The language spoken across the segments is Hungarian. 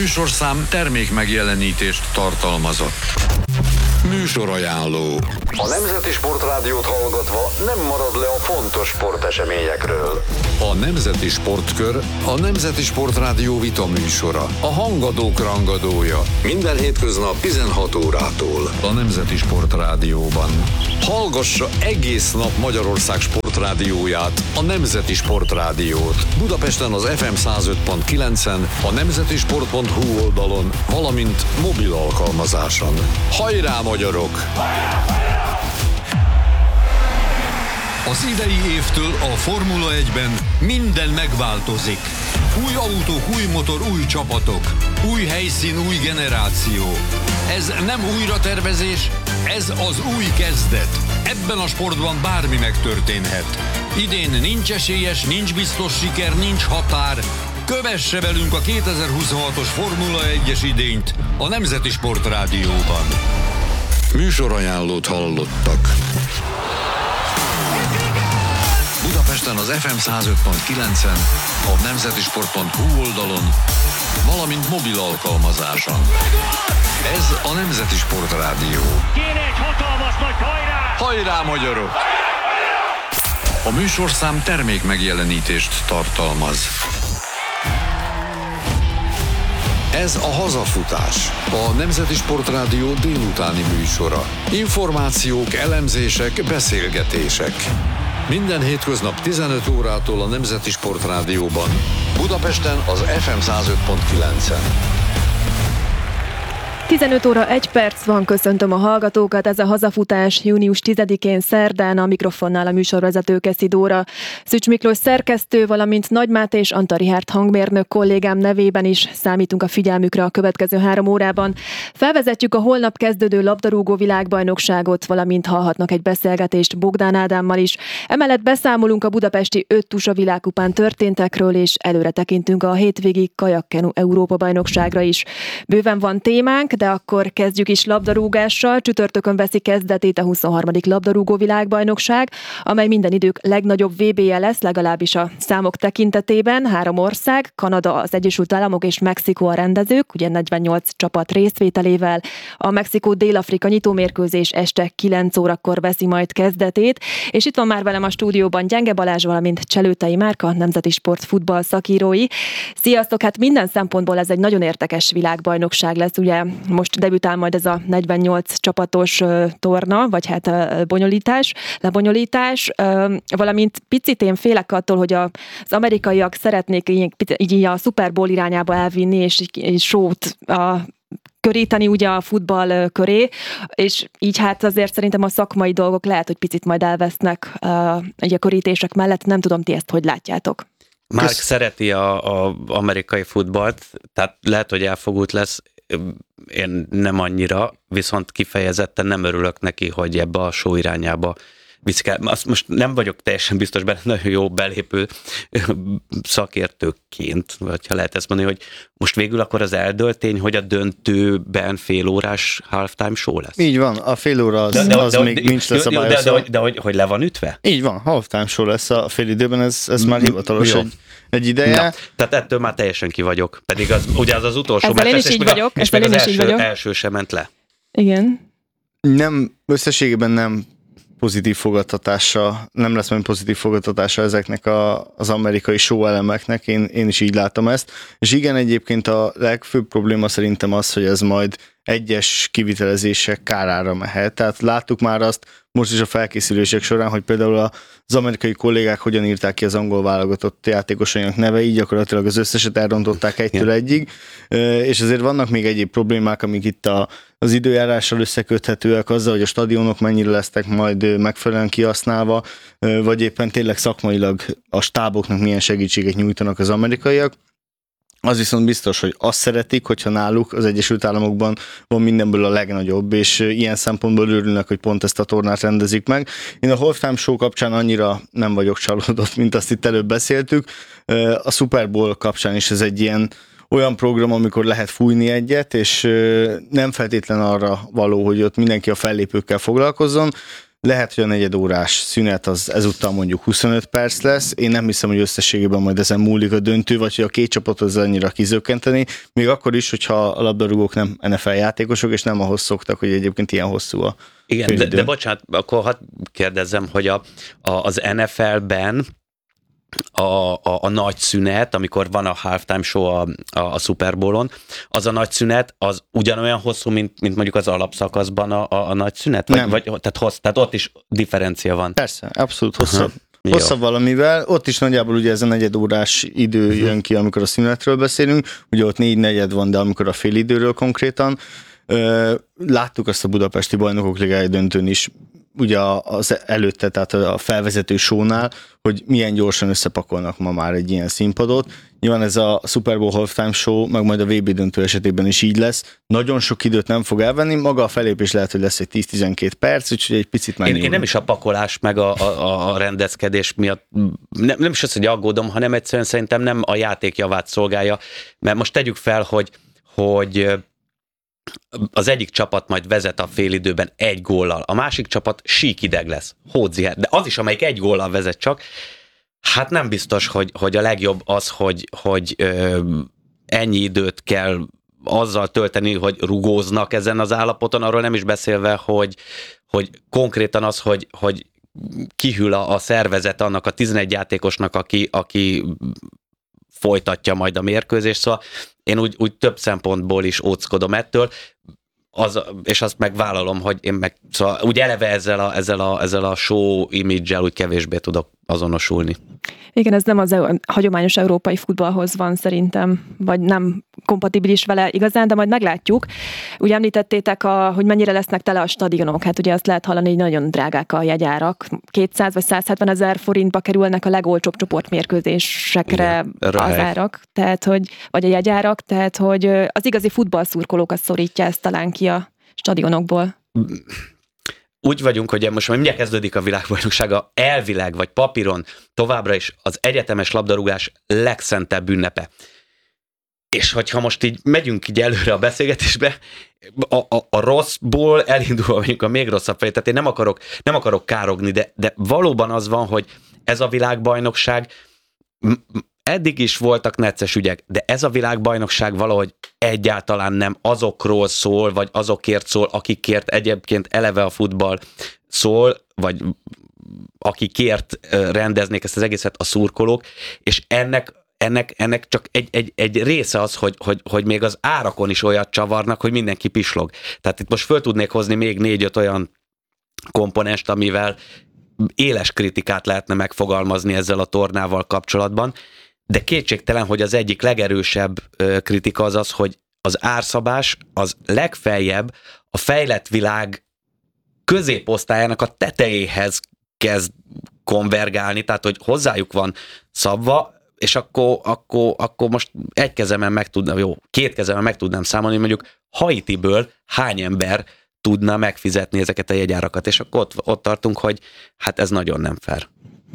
műsorszám termék megjelenítést tartalmazott. Műsorajánló. A Nemzeti Sportrádiót hallgatva nem marad le a fontos sporteseményekről. A Nemzeti Sportkör a Nemzeti Sportrádió vita műsora. A hangadók rangadója. Minden hétköznap 16 órától. A Nemzeti Sportrádióban. Hallgassa egész nap Magyarország sportrádióját, a Nemzeti Sportrádiót. Budapesten az FM 105.9-en, a nemzetisport.hu oldalon, valamint mobil alkalmazáson. Hajrá, magyarok! Az idei évtől a Formula 1-ben minden megváltozik. Új autók, új motor, új csapatok. Új helyszín, új generáció. Ez nem újratervezés, ez az új kezdet. Ebben a sportban bármi megtörténhet. Idén nincs esélyes, nincs biztos siker, nincs határ. Kövesse velünk a 2026-os Formula 1-es idényt a Nemzeti Sportrádióban. Műsorajánlót hallottak. Budapesten az FM 105.9-en, a nemzetisport.hu oldalon, valamint mobil alkalmazáson. Ez a Nemzeti Sportrádió. Kéne egy hatalmas nagy hajrá! Hajrá, magyarok! A műsorszám termék megjelenítést tartalmaz. Ez a Hazafutás, a Nemzeti Sportrádió délutáni műsora. Információk, elemzések, beszélgetések. Minden hétköznap 15 órától a Nemzeti Sportrádióban. Budapesten az FM 105.9-en. 15 óra 1 perc van, köszöntöm a hallgatókat, ez a Hazafutás június 10-én szerdán, a mikrofonnál a műsorvezető Keszi Dóra. Szücs Miklós szerkesztő, valamint Nagy Máté és Antal Richárd hangmérnök kollégám nevében is számítunk a figyelmükre a következő 3 órában. Felvezetjük a holnap kezdődő labdarúgó világbajnokságot, valamint hallhatnak egy beszélgetést Bogdán Ádámmal is. Emellett beszámolunk a budapesti 5 tusa világkupán történtekről, és előre tekintünk a hétvégi kajakkenu Európa-bajnokságra is. Bőven van témánk, de akkor kezdjük is labdarúgással. Csütörtökön veszi kezdetét a 23. labdarúgó világbajnokság, amely minden idők legnagyobb VB-je lesz, legalábbis a számok tekintetében. 3 ország, Kanada, az Egyesült Államok és Mexikó a rendezők, ugye 48 csapat részvételével. A Mexikó-Dél-Afrika nyitómérkőzés este 9 órakor veszi majd kezdetét, és itt van már velem a stúdióban Gyenge Balázs, valamint Cselőtei Márka, Nemzeti Sport futball szakírói. Sziasztok! Hát minden szempontból ez egy nagyon érdekes világbajnokság lesz, ugye most debütál majd ez a 48 csapatos torna, vagy hát lebonyolítás, valamint picit én félek attól, hogy az amerikaiak szeretnék így a Super Bowl irányába elvinni, és sót köríteni ugye a futball köré, és így hát azért szerintem a szakmai dolgok lehet, hogy picit majd elvesznek a körítések mellett. Nem tudom, ti ezt hogy látjátok? Márk szereti az amerikai futballt, tehát lehet, hogy elfogult lesz. Én nem annyira, viszont kifejezetten nem örülök neki, hogy ebbe a show irányába viszik el. Azt most nem vagyok teljesen biztos benne, nagyon jó belépő szakértőként, vagy ha lehet ezt mondani, hogy most végül akkor az eldölt tény, hogy a döntőben félórás halftime show lesz. Így van, a fél óra az még nincs leszabályozva. De hogy le van ütve? Így van, halftime show lesz a fél időben, ez már hivatalos egy ideje. Na, tehát ettől már teljesen ki vagyok. Pedig ugye az utolsó ezzel én is így vagyok. És még az első sem ment le. Igen. Nem, összességében nem pozitív fogadtatása, nem lesz majd pozitív fogadtatása ezeknek az amerikai show elemeknek, én is így látom ezt. És igen, egyébként a legfőbb probléma szerintem az, hogy ez majd egyes kivitelezések kárára mehet. Tehát láttuk már azt most is a felkészülések során, hogy például az amerikai kollégák hogyan írták ki az angol válogatott játékosainak neveit, gyakorlatilag az összeset elrontották 1-től 1-ig, és azért vannak még egyéb problémák, amik itt az időjárással összeköthetőek, azzal, hogy a stadionok mennyire lesznek majd megfelelően kihasználva, vagy éppen tényleg szakmailag a stáboknak milyen segítséget nyújtanak az amerikaiak. Az viszont biztos, hogy azt szeretik, hogyha náluk az Egyesült Államokban van mindenből a legnagyobb, és ilyen szempontból örülnek, hogy pont ezt a tornát rendezik meg. Én a halftime show kapcsán annyira nem vagyok csalódott, mint azt itt előbb beszéltük. A Super Bowl kapcsán is ez egy ilyen olyan program, amikor lehet fújni egyet, és nem feltétlen arra való, hogy ott mindenki a fellépőkkel foglalkozzon. Lehet, hogy a negyedórás szünet az ezúttal mondjuk 25 perc lesz. Én nem hiszem, hogy összességében majd ezen múlik a döntő, vagy hogy a két csapat az annyira kizökkenteni. Még akkor is, hogyha a labdarúgók nem NFL játékosok, és nem ahhoz szoktak, hogy egyébként ilyen hosszú a igen, de bocsánat, akkor hadd kérdezzem, hogy az NFL-ben a nagy szünet, amikor van a halftime show a Super Bowl-on, az a nagy szünet, az ugyanolyan hosszú, mint mondjuk az alapszakaszban a nagy szünet? Tehát ott is differencia van. Persze, abszolút hosszabb. Hosszabb valamivel, ott is nagyjából ugye ez a negyedórás idő jön ki, amikor a szünetről beszélünk, ugye ott 4 negyed van, de amikor a fél időről konkrétan. Láttuk azt a budapesti bajnokok ligája döntőn is, ugye az előtte, tehát a felvezető shownál, hogy milyen gyorsan összepakolnak ma már egy ilyen színpadot. Nyilván ez a Super Bowl halftime show, meg majd a VB döntő esetében is így lesz. Nagyon sok időt nem fog elvenni, maga a felépés lehet, hogy lesz egy 10-12 perc, úgyhogy egy picit már én nem is a pakolás, meg a rendezkedés miatt, nem is az, hogy aggódom, hanem egyszerűen szerintem nem a játék javát szolgálja, mert most tegyük fel, hogy az egyik csapat majd vezet a félidőben 1 góllal, a másik csapat síkideg lesz, hódziher, de az is, amelyik 1 góllal vezet csak, hát nem biztos, hogy a legjobb az, hogy ennyi időt kell azzal tölteni, hogy rugóznak ezen az állapoton, arról nem is beszélve, hogy konkrétan az, hogy kihűl a szervezet annak a 11 játékosnak, aki folytatja majd a mérkőzést, szóval én úgy több szempontból is óckodom ettől, és azt megvállalom, hogy én meg szóval úgy eleve ezzel a show image-el úgy kevésbé tudok azonosulni. Igen, ez nem az hagyományos európai futballhoz van szerintem, vagy nem kompatibilis vele igazán, de majd meglátjuk. Úgy említettétek, hogy mennyire lesznek tele a stadionok. Hát ugye azt lehet hallani, hogy nagyon drágák a jegyárak. 200 vagy 170 ezer forintba kerülnek a legolcsóbb csoportmérkőzésekre az árak, tehát hogy, vagy a jegyárak, tehát hogy az igazi futballszurkolókat szorítja ezt talán ki a stadionokból. Úgy vagyunk, hogy most mindjárt kezdődik a világbajnoksága, elvileg vagy papíron továbbra is az egyetemes labdarúgás legszentebb ünnepe. És hogyha most így megyünk így előre a beszélgetésbe, a rosszból elindulva mondjuk a még rosszabb felé, tehát én nem akarok károgni, de valóban az van, hogy ez a világbajnokság, eddig is voltak necces ügyek, de ez a világbajnokság valahogy egyáltalán nem azokról szól, vagy azokért szól, akikért egyébként eleve a futball szól, vagy akikért rendeznék ezt az egészet a szurkolók, és ennek csak egy része az, hogy még az árakon is olyat csavarnak, hogy mindenki pislog. Tehát itt most föl tudnék hozni még 4-5 olyan komponenst, amivel éles kritikát lehetne megfogalmazni ezzel a tornával kapcsolatban, de kétségtelen, hogy az egyik legerősebb kritika az, hogy az árszabás az legfeljebb a fejlett világ középosztályának a tetejéhez kezd konvergálni, tehát hogy hozzájuk van szabva, és akkor most egy kezemen meg tudnám, jó, 2 kezemen meg tudnám számolni, mondjuk Haitiből hány ember tudna megfizetni ezeket a jegyárakat, és akkor ott tartunk, hogy hát ez nagyon nem fair.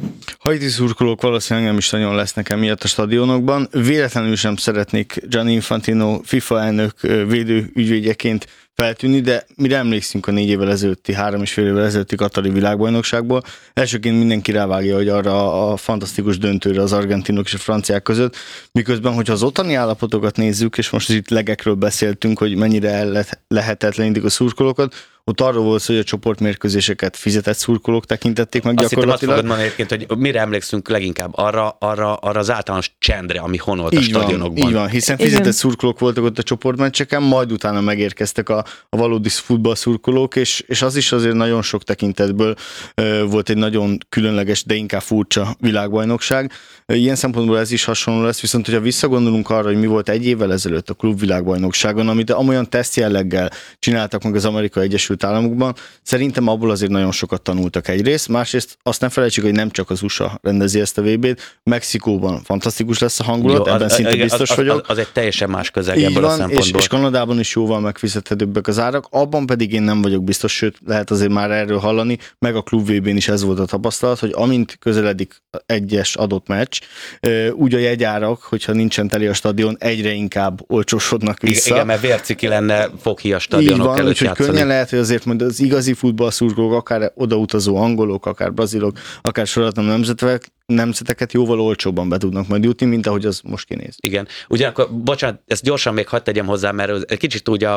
Haiti szurkolók valószínűleg nem is nagyon lesznek emiatt a stadionokban. Véletlenül sem szeretnék Gianni Infantino FIFA elnök védő ügyvédjeként feltűnni, de mire emlékszünk a 4 évvel ezelőtti, 3,5 évvel ezelőtti katari világbajnokságból, elsőként mindenki rávágja, hogy arra a fantasztikus döntőre az argentinok és a franciák között, miközben, hogyha az ottani állapotokat nézzük, és most itt legekről beszéltünk, hogy mennyire lehetetlenítik a szurkolókat, ott arról volt szó, hogy a csoportmérkőzéseket fizetett szurkolók tekintették meg gyakorlatilag. Azt fogod mondani egyébként, hogy mire emlékszünk leginkább? Arra az általános csendre, ami honolt a stadionokban. Így van, hiszen fizetett szurkolók voltak ott a csoportmeccseken, majd utána megérkeztek a valódi futballszurkolók, és az is azért nagyon sok tekintetből volt egy nagyon különleges, de inkább furcsa világbajnokság. Ilyen szempontból ez is hasonló lesz, viszont hogyha visszagondolunk arra, hogy mi volt 1 évvel ezelőtt a klubvilágbajnokságon, amit amolyan teszt jelleggel csináltak meg az Amerikai Egyesült Államokban, szerintem abból azért nagyon sokat tanultak egyrészt, másrészt azt nem felejtsük, hogy nem csak az USA rendezi ezt a VB-t, Mexikóban fantasztikus lesz a hangulat, jó, ebben szinte biztos vagyok. Az egy teljesen más közeg ebből a szempontból. És Kanadában is jóval megfizethetőbbek az árak, abban pedig én nem vagyok biztos, sőt lehet azért már erről hallani, meg a klub VB-n is ez volt a tapasztalat, hogy amint közeledik egyes adott meccs, úgy a jegyárak, hogyha nincsen teli a stadion, egyre inkább olcsósodnak vissza. Igen, mert vérciki lenne Fokhíjas stadionok előtt játszani. Úgyhogy könnyen lehet, hogy azért majd az igazi futballszurkolók, akár odautazó angolok, akár brazilok, akár soratlan nemzeteket jóval olcsóbban be tudnak majd jutni, mint ahogy az most kinéz. Igen. Ugyanakkor, bocsánat, ezt gyorsan még hadd tegyem hozzá, mert egy kicsit úgy,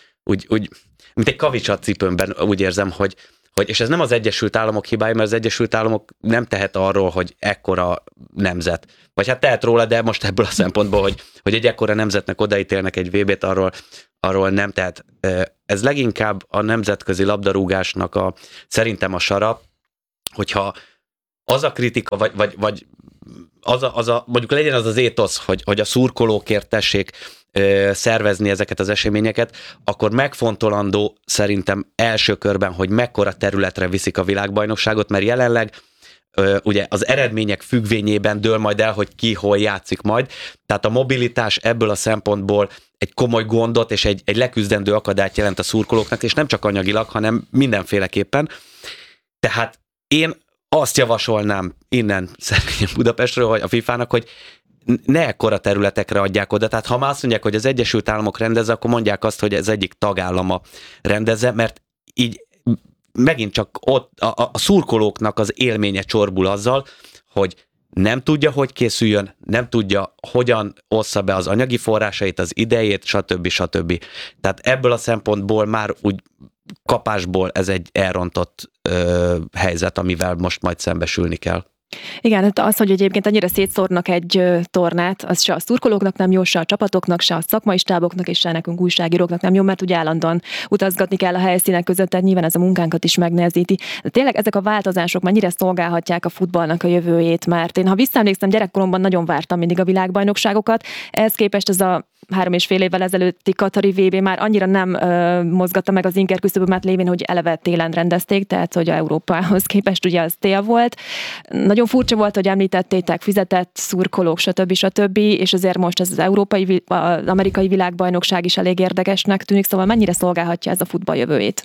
mint egy kavics a cipőmben úgy érzem, hogy és ez nem az Egyesült Államok hibája, mert az Egyesült Államok nem tehet arról, hogy ekkora nemzet. Vagy hát tehet róla, de most ebből a szempontból, hogy egy ekkora nemzetnek odaítélnek egy VB-t, arról nem tehet. Ez leginkább a nemzetközi labdarúgásnak szerintem a sara, hogyha az a kritika, vagy mondjuk legyen az étosz, hogy a szurkolókért tessék szervezni ezeket az eseményeket, akkor megfontolandó szerintem első körben, hogy mekkora területre viszik a világbajnokságot, mert jelenleg ugye az eredmények függvényében dől majd el, hogy ki hol játszik majd. Tehát a mobilitás ebből a szempontból egy komoly gondot és egy leküzdendő akadályt jelent a szurkolóknak, és nem csak anyagilag, hanem mindenféleképpen. Tehát én azt javasolnám innen szerint Budapestről, hogy a FIFA-nak, hogy ne ekkora területekre adják oda. Tehát ha már azt mondják, hogy az Egyesült Államok rendezze, akkor mondják azt, hogy ez egyik tagállama rendezze, mert így megint csak ott a szurkolóknak az élménye csorbul azzal, hogy nem tudja, hogy készüljön, nem tudja, hogyan ossza be az anyagi forrásait, az idejét, stb. Tehát ebből a szempontból már úgy kapásból ez egy elrontott helyzet, amivel most majd szembesülni kell. Igen, hát az, hogy egyébként annyira szétszórnak egy tornát, az se a szurkolóknak nem jó, se a csapatoknak, se a szakmai stáboknak, és se nekünk újságíróknak nem jó, mert ugye állandóan utazgatni kell a helyszínek között, tehát nyilván ez a munkánkat is megnehezíti. De tényleg ezek a változások mennyire szolgálhatják a futballnak a jövőjét, mert én, ha visszaemlékszem, gyerekkoromban nagyon vártam mindig a világbajnokságokat, ehhez képest ez a 3,5 évvel ezelőtti katari VB már annyira nem mozgatta meg az inker küszöbömet lévén, hogy eleve télen rendezték, tehát hogy a Európához képest ugye az tél volt. Nagyon furcsa volt, hogy említettétek, fizetett szurkolók, stb. És azért most ez az amerikai világbajnokság is elég érdekesnek tűnik, szóval mennyire szolgálhatja ez a futball jövőjét?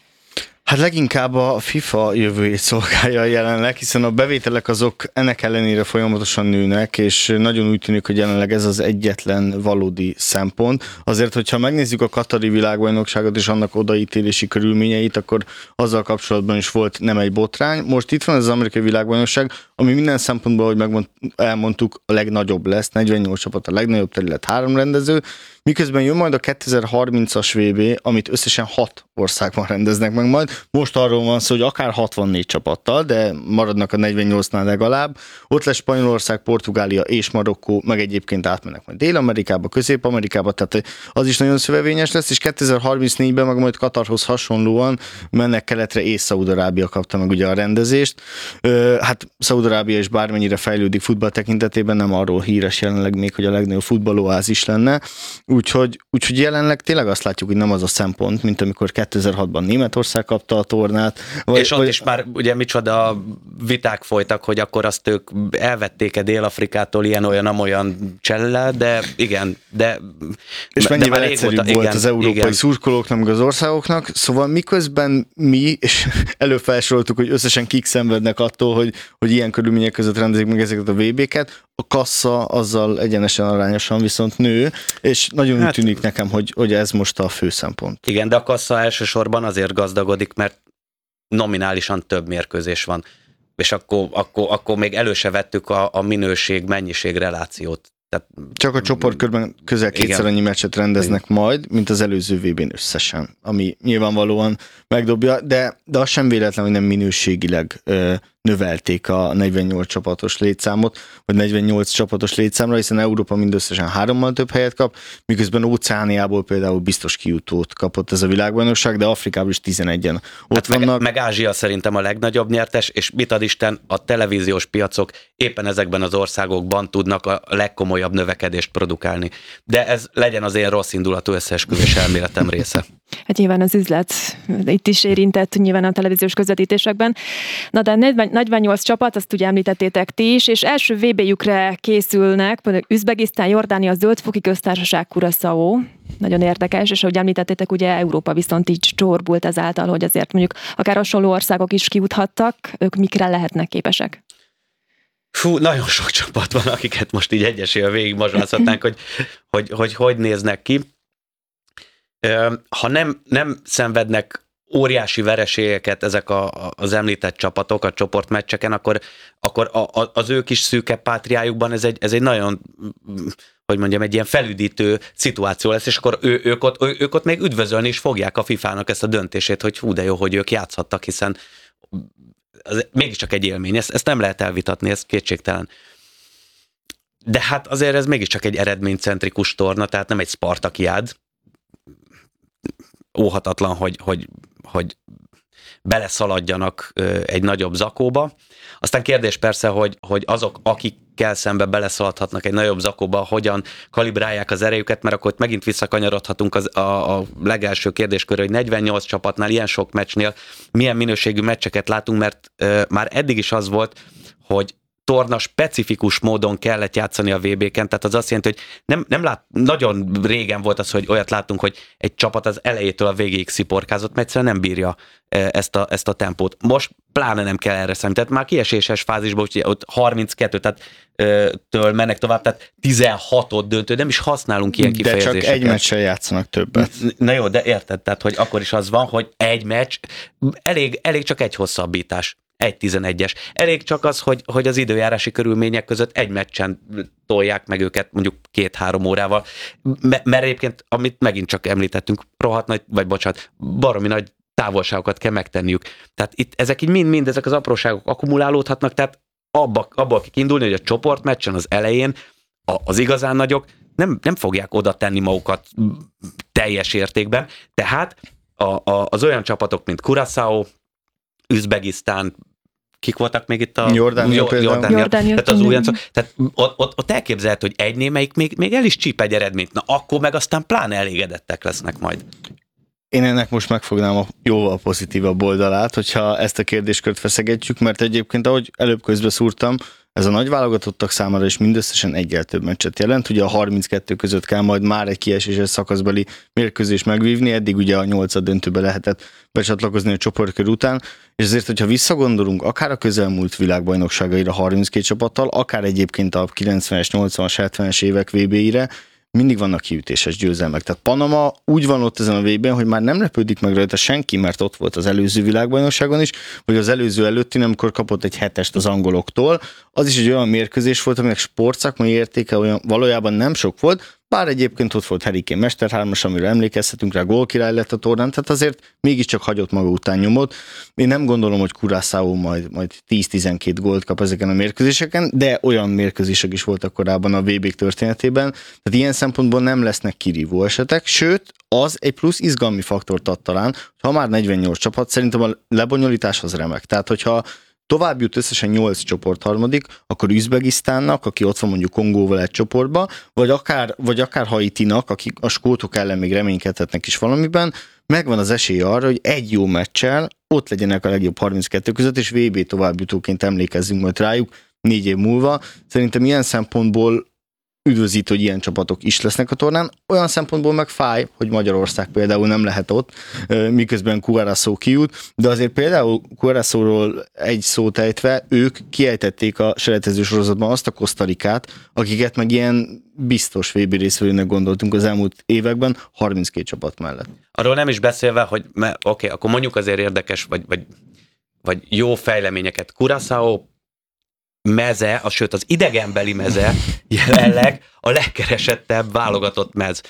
Hát leginkább a FIFA jövőjét szolgálja jelenleg, hiszen a bevételek azok ennek ellenére folyamatosan nőnek, és nagyon úgy tűnik, hogy jelenleg ez az egyetlen valódi szempont. Azért, hogyha megnézzük a katari világbajnokságot és annak odaítélési körülményeit, akkor azzal kapcsolatban is volt nem egy botrány. Most itt van ez az amerikai világbajnokság, ami minden szempontból, ahogy elmondtuk, a legnagyobb lesz, 48 csapat, a legnagyobb terület, 3 rendező, miközben jön majd a 2030-as VB, amit összesen 6 országban rendeznek meg majd. Most arról van szó, hogy akár 64 csapattal, de maradnak a 48-nál legalább. Ott lesz Spanyolország, Portugália és Marokkó, meg egyébként átmennek majd Dél-Amerikába, Közép-Amerikába, tehát az is nagyon szövevényes lesz, és 2034-ben meg majd Katarhoz hasonlóan mennek keletre, és Szaúd-Arábia kapta meg ugye a rendezést. Hát Szaúd-Arábia is bármennyire fejlődik futball tekintetében, nem arról híres jelenleg még, hogy a legnagyobb futballoázis lenne. Úgyhogy jelenleg tényleg azt látjuk, hogy nem az a szempont, mint amikor 2006-ban Németország kapta a tornát. És ott is már ugye micsoda viták folytak, hogy akkor azt ők elvették-e Dél-Afrikától ilyen-olyan csellel, de igen, és mennyivel egyszerűbb volt igen, az európai szurkolóknak, meg az országoknak, szóval miközben mi, és előfelsoroltuk, hogy összesen kik szenvednek attól, hogy ilyen körülmények között rendezik meg ezeket a VB-ket, a kassa azzal egyenesen arányosan viszont nő, és nagyon úgy tűnik nekem, hogy ez most a fő szempont. Igen, de a kassa elsősorban azért gazdagodik, mert nominálisan több mérkőzés van. És akkor még elő se vettük a minőség-mennyiség relációt. Tehát, csak a csoportkörben közel 2-szer annyi meccset rendeznek majd, mint az előző VB-n összesen, ami nyilvánvalóan megdobja, de az sem véletlen, hogy nem minőségileg növelték a 48 csapatos létszámot, vagy 48 csapatos létszámra, hiszen Európa mindösszesen 3-mal több helyet kap, miközben Óceániából például biztos kijutót kapott ez a világbajnokság, de Afrikában is 11-en ott vannak. Meg Ázsia szerintem a legnagyobb nyertes, és mit ad Isten, a televíziós piacok éppen ezekben az országokban tudnak a legkomolyabb növekedést produkálni. De ez legyen az én rossz indulatú összeesküvés elméletem része. Hát nyilván az üzlet itt is érintett nyilván a televíziós közvetítésekben. Na de 48 csapat, azt ugye említettétek ti is, és első VB-jükre készülnek, Üzbegisztán, Jordánia, Zöld-foki köztársaság, Curaçao. Nagyon érdekes, és ahogy említettétek, ugye Európa viszont így csorbult ezáltal, hogy azért mondjuk akár hasonló országok is kijuthattak, ők mikre lehetnek képesek? Nagyon sok csapat van, akiket most így egyesével végig mazsolázhatnánk, hogy néznek ki. Ha nem szenvednek óriási vereségeket ezek az említett csapatok a csoportmeccseken, akkor az ő kis szűke pátriájukban ez egy nagyon, hogy mondjam, egy ilyen felüdítő szituáció lesz, és akkor ők ott még üdvözölni is fogják a FIFA-nak ezt a döntését, hogy hú de jó, hogy ők játszhattak, hiszen az mégiscsak egy élmény, ezt nem lehet elvitatni, ez kétségtelen. De hát azért ez mégiscsak egy eredménycentrikus torna, tehát nem egy Spartakiád. Óhatatlan, hogy beleszaladjanak egy nagyobb zakóba. Aztán kérdés persze, hogy azok, akikkel szembe beleszaladhatnak egy nagyobb zakóba, hogyan kalibrálják az erejüket, mert akkor megint visszakanyarodhatunk a legelső kérdéskörre, hogy 48 csapatnál, ilyen sok meccsnél milyen minőségű meccseket látunk, mert már eddig is az volt, hogy torna specifikus módon kellett játszani a VB-ken, tehát az azt jelenti, hogy nagyon régen volt az, hogy olyat láttunk, hogy egy csapat az elejétől a végéig sziporkázott, mert egyszerűen nem bírja ezt a tempót. Most pláne nem kell erre számítani, tehát már kieséses fázisban, úgyhogy ott 32, tehát től mennek tovább, tehát 16-ot döntő, nem is használunk ilyen kifejezéseket. De csak egy meccsen játszanak többet. Na jó, de érted, tehát hogy akkor is az van, hogy egy meccs, elég csak egy hosszabbítás. 1-11-es. Elég csak az, hogy az időjárási körülmények között egy meccsen tolják meg őket mondjuk 2-3 órával, mert egyébként, amit megint csak említettünk, baromi nagy távolságokat kell megtenniük. Tehát itt ezek így mind ezek az apróságok akkumulálódhatnak, tehát abba kell indulni, hogy a csoportmeccsen az elején az igazán nagyok nem fogják oda tenni magukat teljes értékben, tehát az olyan csapatok, mint Curaçao, Üzbegisztán, kik voltak még itt a... Jordánia. Tehát az újoncok. Tehát ott elképzelhető, hogy egy némelyik még el is csíp egy eredményt. Na akkor meg aztán pláne elégedettek lesznek majd. Én ennek most megfognám a jóval pozitívabb oldalát, hogyha ezt a kérdéskört feszegetjük, mert egyébként, ahogy előbb közbeszúrtam, ez a nagy válogatottak számára is mindösszesen egyel több meccset jelent. Ugye a 32 között kell majd már egy kieséses szakaszbeli mérkőzést megvívni, eddig ugye a 8. döntőbe lehetett becsatlakozni a csoportkör után, és ezért, hogyha visszagondolunk akár a közelmúlt világbajnokságaira 32 csapattal, akár egyébként a 90-es, 80-as, 70-es évek VB-ire, mindig vannak kiütéses győzelmek. Tehát Panama úgy van ott ezen a VB-ben, hogy már nem lepődik meg rajta senki, mert ott volt az előző világbajnokságon is, vagy az előző előtti, amikor kapott egy 7-est az angoloktól. Az is egy olyan mérkőzés volt, aminek sportszakmai értéke olyan valójában nem sok volt, bár egyébként ott volt Harry Kane mesterhármas, amire emlékezhetünk rá, gólkirály lett a tornán, tehát azért mégiscsak hagyott maga után nyomot. Én nem gondolom, hogy Curaçao majd 10-12 gólt kap ezeken a mérkőzéseken, de olyan mérkőzések is voltak korábban a VB történetében, tehát ilyen szempontból nem lesznek kirívó esetek, sőt, az egy plusz izgalmi faktort ad talán, ha már 48 csapat, szerintem a lebonyolítás az remek. Tehát, hogyha tovább jut összesen 8 csoportharmadik, akkor Üzbegisztánnak, aki ott van mondjuk Kongóval egy csoportba, vagy akár Haitinak, akik a skótok ellen még reménykedhetnek is valamiben, megvan az esélye arra, hogy egy jó meccsel ott legyenek a legjobb 32 között, és VB továbbjutóként emlékezzünk majd rájuk 4 év múlva. Szerintem ilyen szempontból üdvözít, hogy ilyen csapatok is lesznek a tornán. Olyan szempontból meg fáj, hogy Magyarország például nem lehet ott, miközben Curaçao kijut, de azért például Curaçaóról egy szót ejtve, ők kiejtették a selejtező sorozatban azt a Kosztarikát, akiket meg ilyen biztos VB részvevőnek gondoltunk az elmúlt években 32 csapat mellett. Arról nem is beszélve, hogy oké, akkor mondjuk azért érdekes, vagy jó fejleményeket. Curaçao meze, sőt az idegenbeli meze jelenleg a legkeresettebb válogatott mez.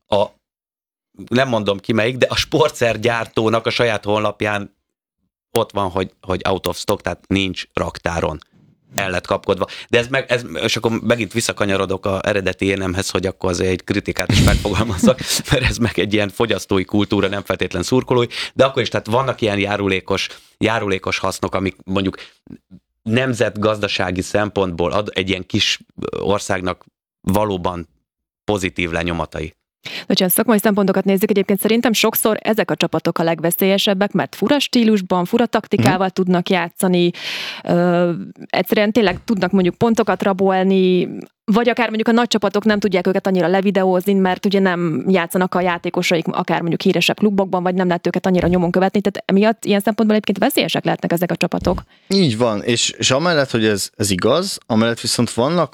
Nem mondom ki melyik, de a sportszergyártónak a saját honlapján ott van, hogy out of stock, tehát nincs raktáron. El lett kapkodva. De és akkor megint visszakanyarodok az eredeti énemhez, hogy akkor azért egy kritikát is megfogalmazzak, mert ez meg egy ilyen fogyasztói kultúra, nem feltétlen szurkolói, de akkor is, tehát vannak ilyen járulékos hasznok, amik mondjuk nemzetgazdasági szempontból ad egy ilyen kis országnak valóban pozitív lenyomatai. Ha szakmai szempontokat nézzük, egyébként szerintem sokszor ezek a csapatok a legveszélyesebbek, mert fura stílusban, fura taktikával tudnak játszani, egyszerűen tényleg tudnak mondjuk pontokat rabolni, vagy akár mondjuk a nagy csapatok nem tudják őket annyira levideózni, mert ugye nem játszanak a játékosaik akár mondjuk híresebb klubokban, vagy nem lehet őket annyira nyomon követni, tehát emiatt ilyen szempontból egyébként veszélyesek lehetnek ezek a csapatok. Így van, és amellett, hogy ez igaz, amellett viszont vannak már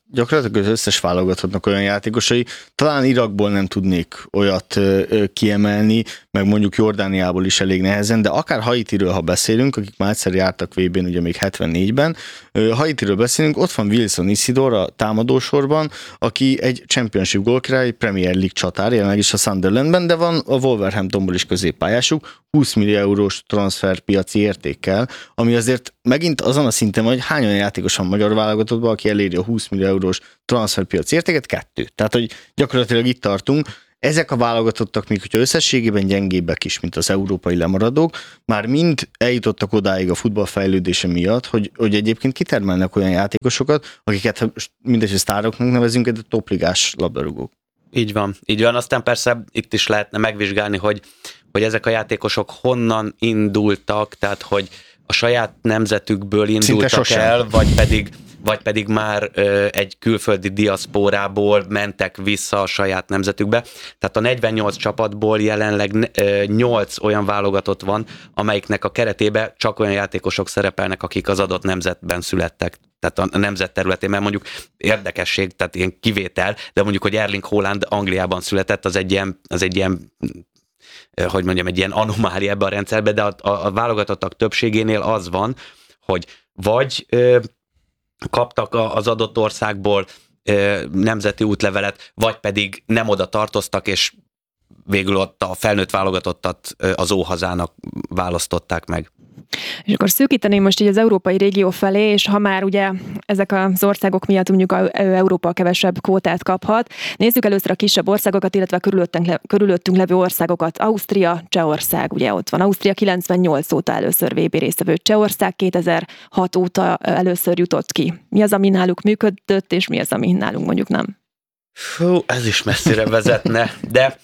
gyakorlatilag az összes válogatottnak olyan játékosai, talán Irakból nem tudnék olyat kiemelni, meg mondjuk Jordániából is elég nehezen, de akár Haitiről, ha beszélünk, akik már egyszer jártak VB-n, ugye még 74-ben, Haitiről beszélünk, ott van Wilson Isidore a támadósorban, aki egy Championship gólkirály, egy Premier League csatár, jelenleg is a Sunderlandben, de van a Wolverhamptonból is középpályásuk, 20 millió eurós transferpiaci értékkel, ami azért megint azon a szinten, hogy hány olyan játékos van magyar válogatottban, aki eléri a 20 millió eurós transferpiaci értéket, 2. Tehát, hogy gyakorlatilag itt tartunk. Ezek a válogatottak, még hogyha összességében gyengébbek is, mint az európai lemaradók, már mind eljutottak odáig a futball fejlődése miatt, hogy egyébként kitermelnek olyan játékosokat, akiket mindegy, hogy sztároknak nevezünk, de topligás labdarúgók. Így van. Aztán persze itt is lehetne megvizsgálni, hogy ezek a játékosok honnan indultak, tehát hogy a saját nemzetükből indultak el, vagy pedig már egy külföldi diaszpórából mentek vissza a saját nemzetükbe. Tehát a 48 csapatból jelenleg 8 olyan válogatott van, amelyiknek a keretében csak olyan játékosok szerepelnek, akik az adott nemzetben születtek. Tehát a nemzet területén, mert mondjuk érdekesség, tehát ilyen kivétel, de mondjuk, hogy Erling Haaland Angliában született, az egy ilyen hogy mondjam, egy ilyen anomália ebbe a rendszerbe, de a válogatottak többségénél az van, hogy vagy kaptak az adott országból nemzeti útlevelet, vagy pedig nem oda tartoztak, és végül ott a felnőtt válogatottat az óhazának választották meg. És akkor szűkíteném most így az európai régió felé, és ha már ugye ezek az országok miatt mondjuk Európa kevesebb kvótát kaphat, nézzük először a kisebb országokat, illetve körülöttünk levő országokat. Ausztria, Csehország, ugye ott van. Ausztria 98 óta először VB résztvevő, Csehország 2006 óta először jutott ki. Mi az, ami náluk működött, és mi az, ami nálunk mondjuk nem? Ez is messzire vezetne, de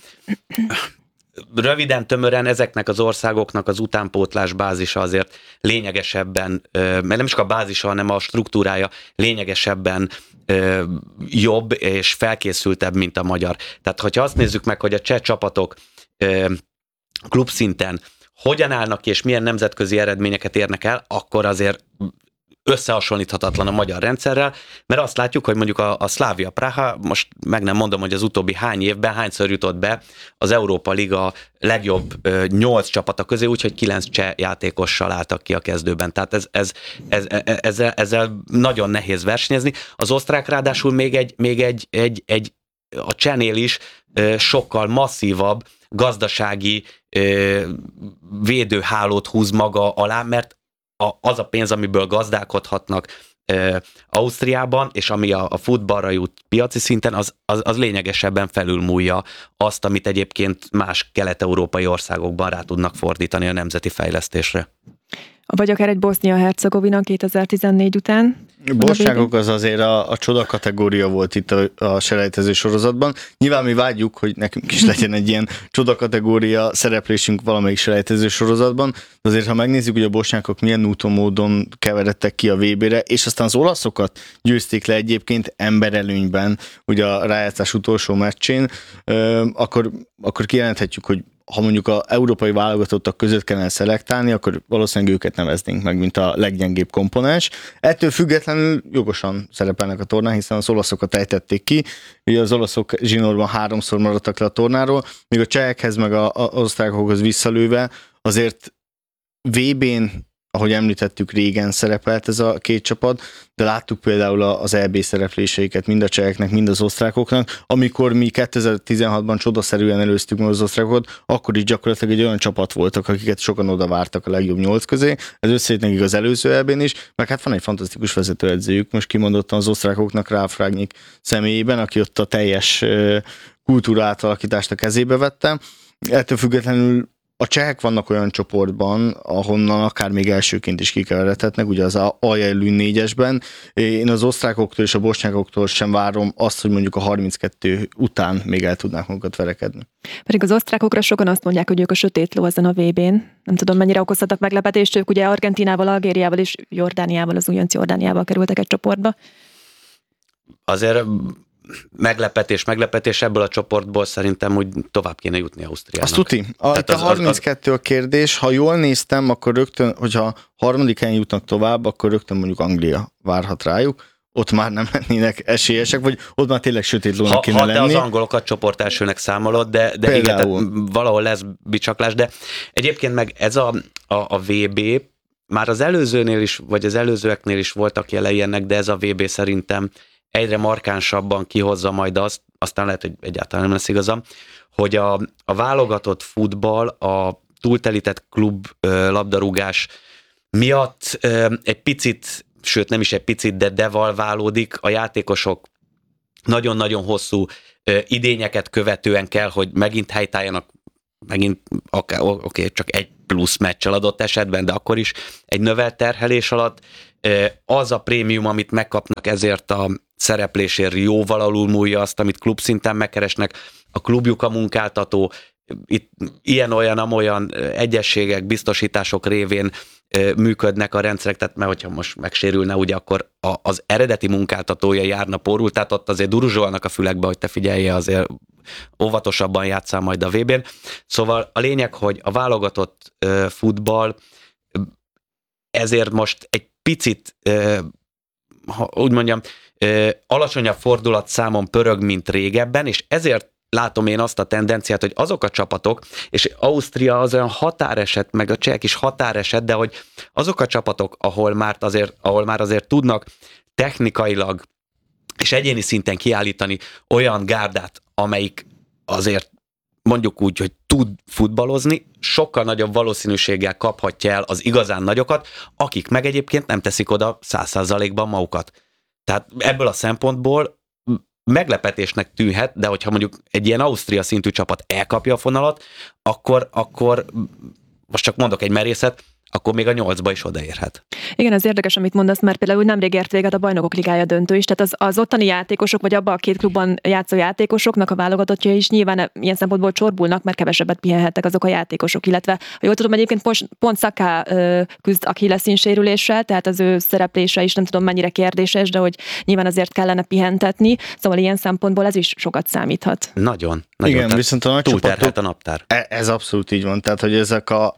röviden, tömören ezeknek az országoknak az utánpótlás bázisa azért lényegesebben, mert nem csak a bázisa, hanem a struktúrája lényegesebben jobb és felkészültebb, mint a magyar. Tehát, hogyha azt nézzük meg, hogy a cseh csapatok klubszinten hogyan állnak ki, és milyen nemzetközi eredményeket érnek el, akkor azért összehasonlíthatatlan a magyar rendszerrel, mert azt látjuk, hogy mondjuk a Slavia Praha, most meg nem mondom, hogy az utóbbi hány évben hányszor jutott be az Európa Liga legjobb 8 csapata közé, úgyhogy 9 cseh játékossal álltak ki a kezdőben. Tehát ezzel nagyon nehéz versenyezni. Az osztrák ráadásul még egy a csehnél is sokkal masszívabb gazdasági védőhálót húz maga alá, mert az a pénz, amiből gazdálkodhatnak Ausztriában, és ami a futballra jut piaci szinten, az lényegesebben felülmúlja azt, amit egyébként más kelet-európai országokban rá tudnak fordítani a nemzeti fejlesztésre. Vagy akár egy Bosznia-Hercegovina 2014 után? Bosnyákok az azért a csoda kategória volt itt a selejtező sorozatban. Nyilván mi vágyjuk, hogy nekünk is legyen egy ilyen csoda kategória szereplésünk valamelyik selejtező sorozatban, de azért ha megnézzük, hogy a bosnyákok milyen úton módon keveredtek ki a VB-re, és aztán az olaszokat győzték le egyébként emberelőnyben, ugye a rájátszás utolsó meccsén, akkor kijelenthetjük, hogy ha mondjuk az európai válogatottak között kellene szelektálni, akkor valószínűleg őket neveznénk meg, mint a leggyengébb komponens. Ettől függetlenül jogosan szerepelnek a tornán, hiszen az olaszokat ejtették ki. Ugye az olaszok zsinórban 3-szor maradtak le a tornáról, míg a csehekhez meg az osztrákokhoz visszalőve azért VB-n, ahogy említettük, régen szerepelt ez a két csapat, de láttuk például az EB szerepléseiket mind a cseheknek, mind az osztrákoknak. Amikor mi 2016-ban csodaszerűen előztük meg az osztrákokat, akkor is gyakorlatilag egy olyan csapat voltak, akiket sokan oda vártak a legjobb 8 közé. Ez összejött nekik az előző EB-n is, meg hát van egy fantasztikus vezetőedzőjük, most kimondottan az osztrákoknak, Ralf Rangnick személyében, aki ott a teljes kultúra átalakítást a kezébe vette. Ettől függetlenül a csehek vannak olyan csoportban, ahonnan akár még elsőként is kikeveredhetnek, ugye az aljelű 4-esben. Én az osztrákoktól és a bosnyákoktól sem várom azt, hogy mondjuk a 32 után még el tudnák magukat verekedni. Pedig az osztrákokra sokan azt mondják, hogy ők a sötét ló ezen a VB-n. Nem tudom, mennyire okozhatnak meglepetést, ők ugye Argentínával, Algériával és Jordániával, az újonc Jordániával kerültek egy csoportba. Azért meglepetés ebből a csoportból szerintem úgy tovább kéne jutni Ausztriának. Azt tuti. Itt a 32 a kérdés. Ha jól néztem, akkor rögtön, hogyha harmadik helyen jutnak tovább, akkor rögtön mondjuk Anglia várhat rájuk. ott már nem lennének esélyesek, vagy ott már tényleg sötét lónak kéne lenni. Ha te az angolokat csoport elsőnek számolod, de igen, tehát valahol lesz bicsaklás, de egyébként meg ez a VB, már az előzőnél is, vagy az előzőeknél is voltak jelei ennek, de ez a VB szerintem egyre markánsabban kihozza majd azt, aztán lehet, hogy egyáltalán nem lesz igazam, hogy a válogatott futball, a túltelített klub labdarúgás miatt egy picit, sőt nem is egy picit, de devalválódik, a játékosok nagyon-nagyon hosszú idényeket követően kell, hogy megint helytálljanak, megint oké, csak egy plusz meccsel adott esetben, de akkor is egy növelt terhelés alatt az a prémium, amit megkapnak ezért a szereplésért, jóval alulmúlja azt, amit klubszinten megkeresnek, a klubjuk a munkáltató, itt ilyen-olyan egyességek, biztosítások révén működnek a rendszerek, tehát mert hogyha most megsérülne, ugye akkor az eredeti munkáltatója járna porul, tehát ott azért duruzsolnak a fülekbe, hogy te figyelje, azért óvatosabban játsszál majd a VB-n. Szóval a lényeg, hogy a válogatott futball ezért most egy picit, úgy mondjam, alacsonyabb fordulatszámon pörög, mint régebben, és ezért látom én azt a tendenciát, hogy azok a csapatok, és Ausztria az olyan határeset, meg a csehek is határeset, de hogy azok a csapatok, ahol már azért tudnak technikailag és egyéni szinten kiállítani olyan gárdát, amelyik azért mondjuk úgy, hogy tud futballozni, sokkal nagyobb valószínűséggel kaphatja el az igazán nagyokat, akik meg egyébként nem teszik oda 100%-ban magukat. Tehát ebből a szempontból meglepetésnek tűnhet, de hogyha mondjuk egy ilyen Ausztria szintű csapat elkapja a fonalat, akkor most csak mondok egy merészet, akkor még a 8-ba is odaérhet. Igen, ez érdekes, amit mondasz, mert például nemrég ért véget a Bajnokok Ligája döntő is, tehát az ottani játékosok, vagy abban a két klubban játszó játékosoknak a válogatottja is nyilván ilyen szempontból csorbulnak, mert kevesebbet pihenhettek azok a játékosok, illetve ha jól tudom, egyébként pont Saka küzd Achilles-szín sérüléssel, tehát az ő szereplése is nem tudom mennyire kérdéses, de hogy nyilván azért kellene pihentetni, szóval ilyen szempontból ez is sokat számíthat. Nagyon. Igen, viszont a nagy túlterhelt a naptár. Ez abszolút így van, tehát hogy ezek a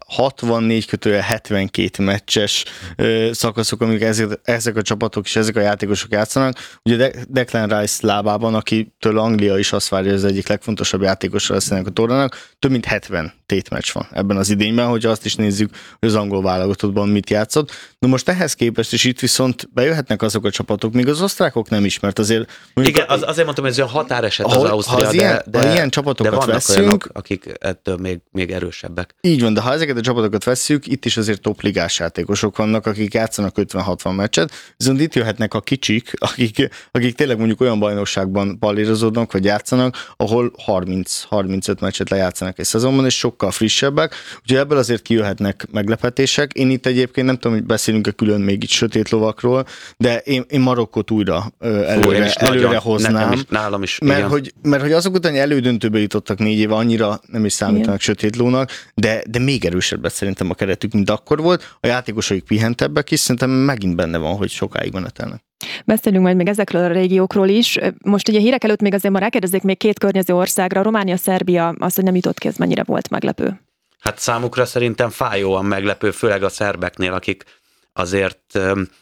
64-72 meccses szakaszok, amik ezek a csapatok és ezek a játékosok játszanak, ugye Declan Rice lábában, akitől Anglia is azt várja, hogy az egyik legfontosabb játékosra lesz ennek a tornának, több mint 70 tétmeccs van ebben az idényben, hogyha azt is nézzük, hogy az angol válogatottban mit játszott. Na most ehhez képest is itt viszont bejöhetnek azok a csapatok, még az osztrákok nem is, mert azért... Igen, azért mondtam, hogy ez olyan határeset az Ausztria, de ilyen csapatokat veszünk, olyanok, akik ettől még erősebbek. Így van, de ha ezeket a csapatokat vesszük, itt is azért topligás játékosok vannak, akik játszanak 50-60 meccset, viszont itt jöhetnek a kicsik, akik tényleg mondjuk olyan bajnokságban pallírozódnak, vagy játszanak, ahol 30-35 meccset lejátszanak egy szezonban, és sokkal frissebbek, úgyhogy ebből azért kijöhetnek meglepetések. Én itt egyébként nem tudom, hogy beszélünk-e külön még itt sötét lovakról, de én Marokkot újra előre hoznám. Nálam is, mert hogy azok után elődöntőbe jutottak 4 éve, annyira nem is számítanak sötét lónak, de még erősebbet szerintem a keretük, mint akkor volt. A játékosaik pihentebbek is, szerintem megint benne van, hogy sokáig menetelnek. Beszélünk majd még ezekről a régiókról is. Most ugye hírek előtt még azért ma rákérdezzék még 2 környező országra, Románia, Szerbia, az, hogy nem jutott ki, ez mennyire volt meglepő? Hát számukra szerintem fájóan meglepő, főleg a szerbeknél, akik azért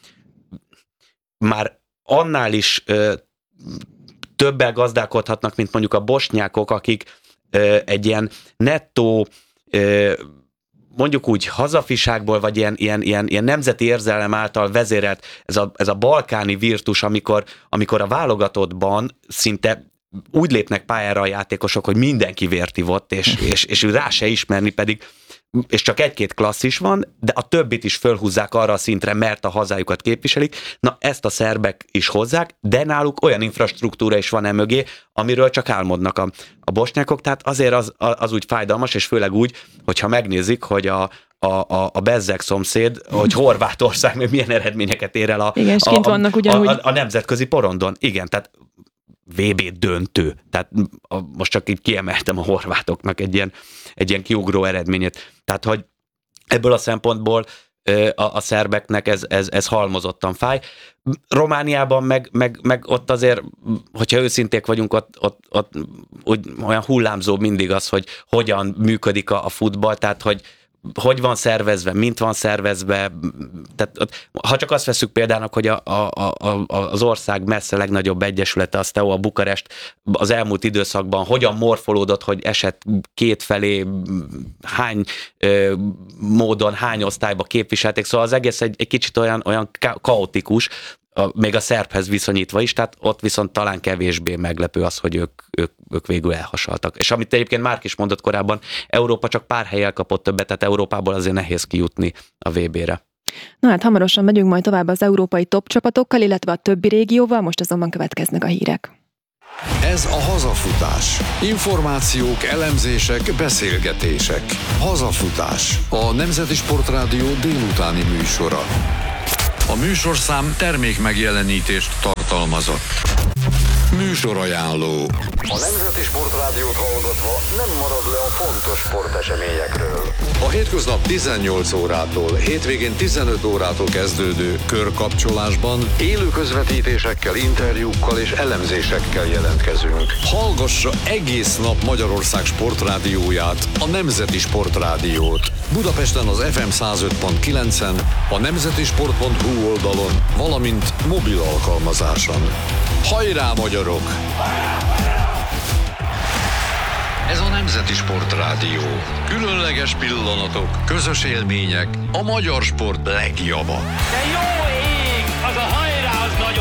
már annál is többel gazdálkodhatnak, mint mondjuk a bosnyákok, akik egy ilyen nettó, mondjuk úgy hazafiságból, vagy ilyen nemzeti érzelem által vezérelt ez a balkáni virtus, amikor a válogatottban szinte úgy lépnek pályára a játékosok, hogy mindenki vértivott, és rá se ismerni, pedig és csak 1-2 klasszis van, de a többit is fölhúzzák arra a szintre, mert a hazájukat képviselik. Na, ezt a szerbek is hozzák, de náluk olyan infrastruktúra is van mögé, amiről csak álmodnak a bosnyákok, tehát azért az úgy fájdalmas, és főleg úgy, hogyha megnézik, hogy a bezzeg szomszéd, hogy Horvátország még milyen eredményeket ér el a nemzetközi porondon. Igen, tehát VB döntő. Tehát most csak így kiemeltem a horvátoknak egy ilyen kiugró eredményét. Tehát, hogy ebből a szempontból a szerbeknek ez halmozottan fáj. Romániában meg ott azért, hogyha őszinték vagyunk, ott olyan hullámzó mindig az, hogy hogyan működik a futball, tehát, hogy hogy van szervezve, mint van szervezve, tehát ha csak azt veszük példának, hogy az ország messze legnagyobb egyesülete, a Steaua Bukarest az elmúlt időszakban hogyan morfolódott, hogy esett kétfelé, hány módon, hány osztályba képviselték, szóval az egész egy kicsit olyan kaotikus, még a szerbhez viszonyítva is, tehát ott viszont talán kevésbé meglepő az, hogy ők végül elhasaltak. És amit egyébként Márk is mondott korábban, Európa csak pár helyen kapott többet, tehát Európából azért nehéz kijutni a VB-re. Na hát hamarosan megyünk majd tovább az európai top csapatokkal, illetve a többi régióval, most azonban következnek a hírek. Ez a Hazafutás. Információk, elemzések, beszélgetések. Hazafutás. A Nemzeti Sportrádió délutáni műsora. A műsorszám termékmegjelenítést tartalmazott. Műsorajánló. A Nemzeti Sportrádiót hallgatva nem marad le a fontos sporteseményekről. A hétköznap 18 órától, hétvégén 15 órától kezdődő körkapcsolásban élő közvetítésekkel, interjúkkal és elemzésekkel jelentkezünk. Hallgassa egész nap Magyarország sportrádióját, a Nemzeti Sportrádiót. Budapesten az FM 105.9-en, a nemzetisport.hu oldalon, valamint mobil alkalmazáson. Hajrá, magyarok! Ez a Nemzeti Sportrádió. Különleges pillanatok, közös élmények, a magyar sport legjava. De jó ég! Az a